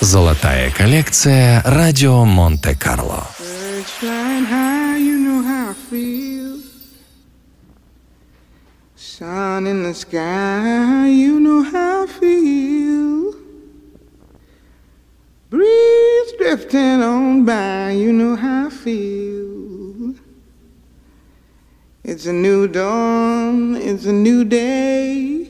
Золотая коллекция «Радио Монте-Карло». Sun in the sky, you know how I feel. Breeze drifting on by, you know how I feel. It's a new dawn, it's a new day.